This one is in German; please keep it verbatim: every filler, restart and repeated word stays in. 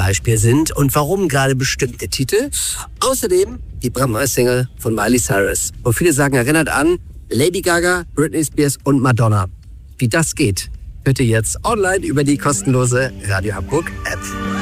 Beispiel sind und warum gerade bestimmte Titel. Außerdem die brandneue-Single von Miley Cyrus, wo viele sagen, erinnert an Lady Gaga, Britney Spears und Madonna. Wie das geht, hört ihr jetzt online über die kostenlose Radio Hamburg App.